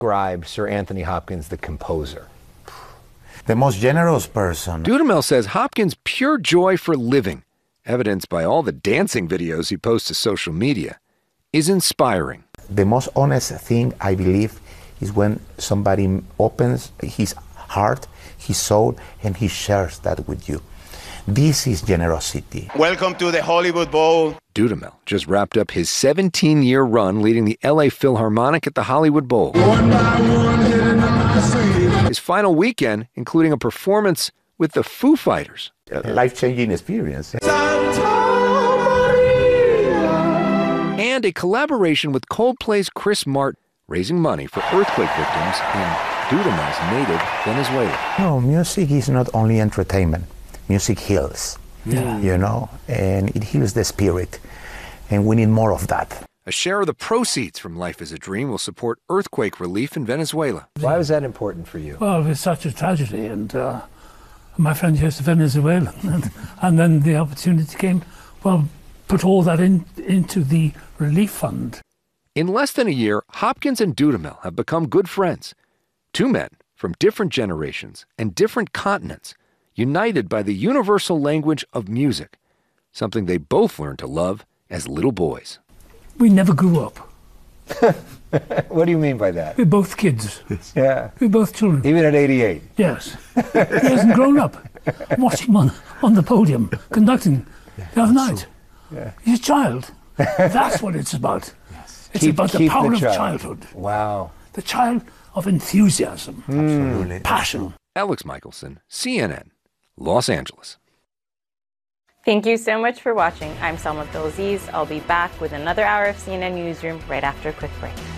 Describe Sir Anthony Hopkins, the composer. The most generous person. Dudamel says Hopkins' pure joy for living, evidenced by all the dancing videos he posts to social media, is inspiring. The most honest thing, I believe, is when somebody opens his heart, his soul, and he shares that with you. This is generosity. Welcome to the Hollywood Bowl. Dudamel just wrapped up his 17-year run leading the LA Philharmonic at the Hollywood Bowl. His final weekend, including a performance with the Foo Fighters. A life-changing experience. And a collaboration with Coldplay's Chris Martin, raising money for earthquake victims in Dudamel's native Venezuela. No, music is not only entertainment. Music heals, you know, and it heals the spirit, and we need more of that. A share of the proceeds from Life is a Dream will support earthquake relief in Venezuela. Why was that important for you? Well, it was such a tragedy, and my friend here's Venezuelan, and then the opportunity came, well, put all that into the relief fund. In less than a year, Hopkins and Dudamel have become good friends. Two men from different generations and different continents, united by the universal language of music, something they both learned to love as little boys. We never grew up. What do you mean by that? We're both kids. Yeah. We're both children. Even at 88? Yes. He hasn't grown up. Watching him on the podium, conducting the other night. Yeah. He's a child. That's what it's about. Yes. It's about the power of childhood. Wow. The child of enthusiasm. Absolutely. Passion. Alex Michelson, CNN, Los Angeles. Thank you so much for watching. I'm Selma Abdulaziz. I'll be back with another hour of CNN Newsroom right after a quick break.